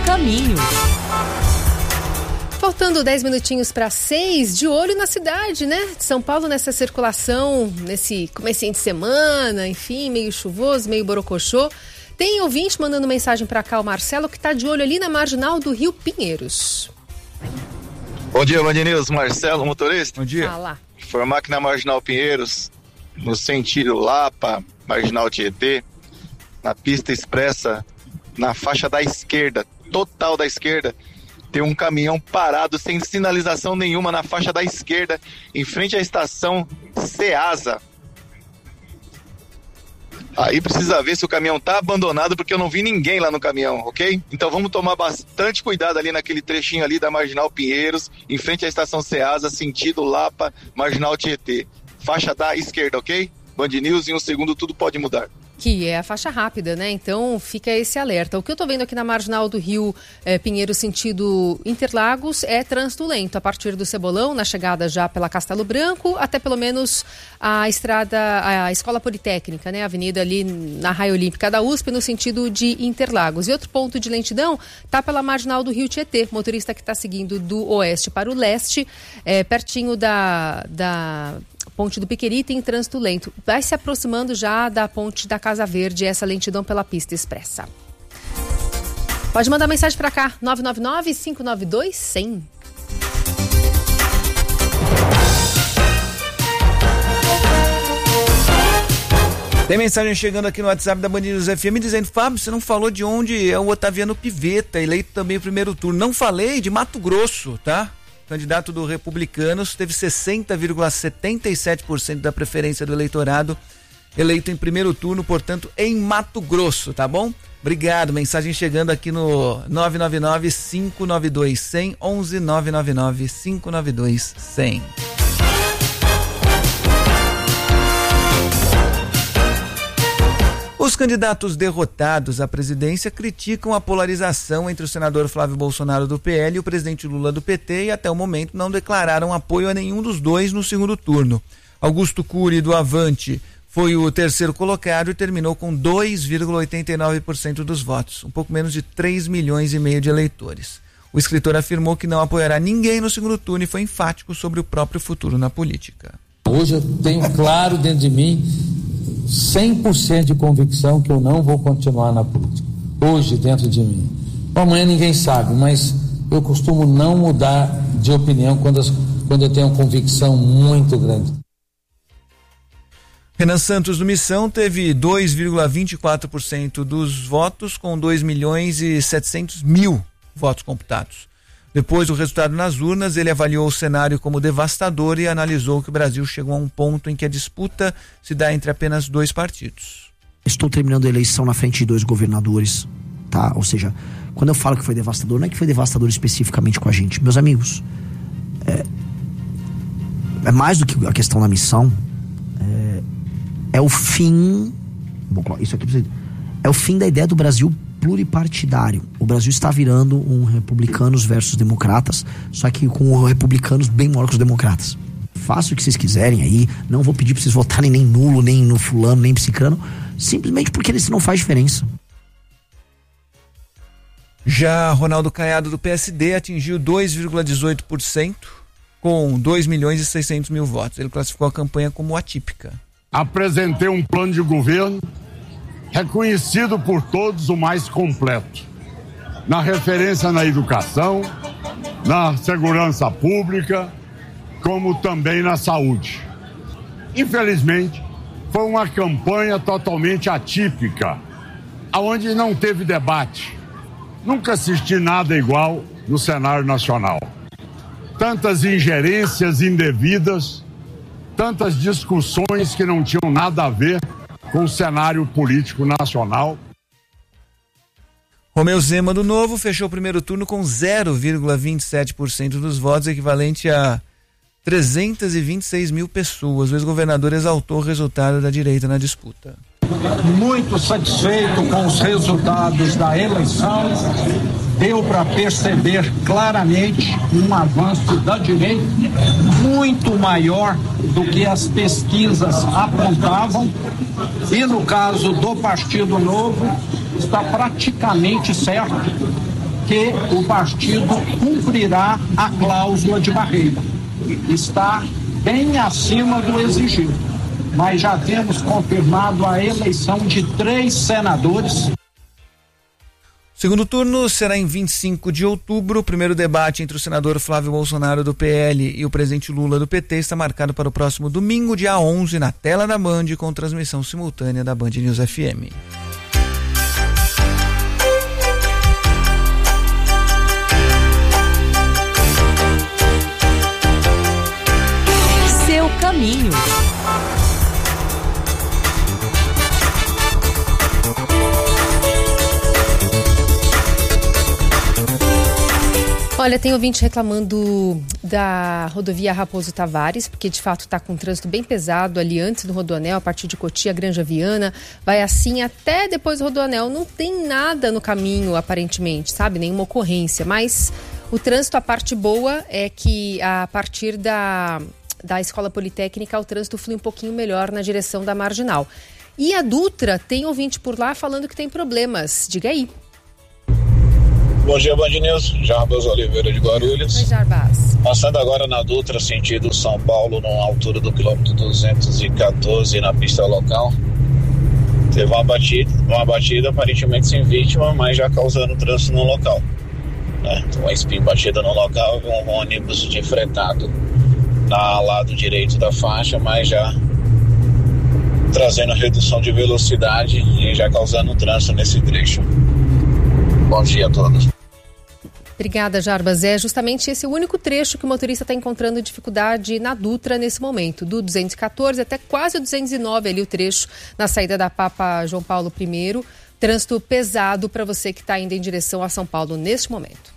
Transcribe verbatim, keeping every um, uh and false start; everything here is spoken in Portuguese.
caminho. Faltando dez minutinhos para seis, de olho na cidade, né? De São Paulo, nessa circulação, nesse comecinho de semana, enfim, meio chuvoso, meio borocochô. Tem ouvinte mandando mensagem para cá, o Marcelo, que está de olho ali na marginal do Rio Pinheiros. Bom dia, Band News, Marcelo, motorista. Bom dia. Fala. Informar que na marginal Pinheiros, no sentido Lapa, marginal Tietê, na pista expressa, na faixa da esquerda, total da esquerda, tem um caminhão parado sem sinalização nenhuma na faixa da esquerda, em frente à estação Ceasa. Aí precisa ver se o caminhão tá abandonado, porque eu não vi ninguém lá no caminhão, ok? Então vamos tomar bastante cuidado ali naquele trechinho ali da marginal Pinheiros, em frente à estação Ceasa, sentido Lapa, marginal Tietê. Faixa da esquerda, ok? Band News, em um segundo tudo pode mudar. Que é a faixa rápida, né? Então fica esse alerta. O que eu tô vendo aqui na marginal do Rio eh, Pinheiros, sentido Interlagos, é trânsito lento. A partir do Cebolão, na chegada já pela Castelo Branco, até pelo menos a estrada, a Escola Politécnica, né? A avenida ali na Raia Olímpica da U S P, no sentido de Interlagos. E outro ponto de lentidão tá pela marginal do Rio Tietê. Motorista que está seguindo do oeste para o leste, eh, pertinho da... da Ponte do Piqueri, tem trânsito lento. Vai se aproximando já da Ponte da Casa Verde, essa lentidão pela pista expressa. Pode mandar mensagem para cá, nove nove nove, cinco nove dois, cem. Tem mensagem chegando aqui no WhatsApp da Band News F M dizendo: Fábio, você não falou de onde é o Otaviano Pivetta, eleito também no primeiro turno. Não falei, de Mato Grosso, tá? Candidato do Republicanos, teve sessenta vírgula setenta e sete por cento da preferência do eleitorado, eleito em primeiro turno, portanto, em Mato Grosso, tá bom? Obrigado, mensagem chegando aqui no nove nove nove, cinco nove dois, cem, onze nove nove nove, cinco nove dois, cem. Os candidatos derrotados à presidência criticam a polarização entre o senador Flávio Bolsonaro do P L e o presidente Lula do P T e até o momento não declararam apoio a nenhum dos dois no segundo turno. Augusto Cury do Avante foi o terceiro colocado e terminou com dois vírgula oitenta e nove por cento dos votos, um pouco menos de três milhões e meio de eleitores. O escritor afirmou que não apoiará ninguém no segundo turno e foi enfático sobre o próprio futuro na política. Hoje eu tenho claro dentro de mim cem por cento de convicção que eu não vou continuar na política. Hoje, dentro de mim. Amanhã ninguém sabe, mas eu costumo não mudar de opinião quando, as, quando eu tenho uma convicção muito grande. Renan Santos do Missão teve dois vírgula vinte e quatro por cento dos votos, com dois milhões e setecentos mil votos computados. Depois do resultado nas urnas, ele avaliou o cenário como devastador e analisou que o Brasil chegou a um ponto em que a disputa se dá entre apenas dois partidos. Estou terminando a eleição na frente de dois governadores, tá? Ou seja, quando eu falo que foi devastador, não é que foi devastador especificamente com a gente. Meus amigos, é, é mais do que a questão da missão, é, é o fim, isso aqui é o fim da ideia do Brasil pluripartidário. O Brasil está virando um republicanos versus democratas, só que com republicanos bem maior que os democratas. Faça o que vocês quiserem aí, não vou pedir para vocês votarem nem nulo, nem no fulano, nem psicano, simplesmente porque isso não faz diferença. Já Ronaldo Caiado do P S D atingiu dois vírgula dezoito por cento com dois milhões e seiscentos mil votos. Ele classificou a campanha como atípica. Apresentei um plano de governo reconhecido por todos o mais completo, na referência na educação, na segurança pública, como também na saúde. Infelizmente, foi uma campanha totalmente atípica, onde não teve debate. Nunca assisti nada igual no cenário nacional. Tantas ingerências indevidas, tantas discussões que não tinham nada a ver com o cenário político nacional. Romeu Zema do Novo fechou o primeiro turno com zero vírgula vinte e sete por cento dos votos, equivalente a trezentos e vinte e seis mil pessoas. O ex-governador exaltou o resultado da direita na disputa. Muito satisfeito com os resultados da eleição, deu para perceber claramente um avanço da direita muito maior do que as pesquisas apontavam, e no caso do Partido Novo está praticamente certo que o partido cumprirá a cláusula de barreira. Está bem acima do exigido, mas já temos confirmado a eleição de três senadores. O segundo turno será em vinte e cinco de outubro. O primeiro debate entre o senador Flávio Bolsonaro do P L e o presidente Lula do P T está marcado para o próximo domingo, dia onze, na tela da Band, com transmissão simultânea da Band News F M. Seu caminho. Olha, tem ouvinte reclamando da rodovia Raposo Tavares, porque de fato está com um trânsito bem pesado ali antes do Rodoanel, a partir de Cotia, Granja Viana, vai assim até depois do Rodoanel. Não tem nada no caminho, aparentemente, sabe? Nenhuma ocorrência, mas o trânsito, a parte boa é que a partir da, da Escola Politécnica o trânsito flui um pouquinho melhor na direção da Marginal. E a Dutra, tem ouvinte por lá falando que tem problemas. Diga aí. Bom dia, Band News. Jarbas Oliveira de Guarulhos. Oi, Jarbas. Passando agora na Dutra, sentido São Paulo, na altura do quilômetro duzentos e quatorze, na pista local. Teve uma batida, uma batida aparentemente sem vítima, mas já causando trânsito no local. Né? Uma espinha batida no local, um ônibus de fretado na lado direito da faixa, mas já trazendo redução de velocidade e já causando trânsito nesse trecho. Bom dia a todos. Obrigada, Jarbas. É justamente esse o único trecho que o motorista está encontrando dificuldade na Dutra nesse momento, do duzentos e quatorze até quase o duzentos e nove, ali o trecho na saída da Papa João Paulo I. Trânsito pesado para você que está indo em direção a São Paulo neste momento.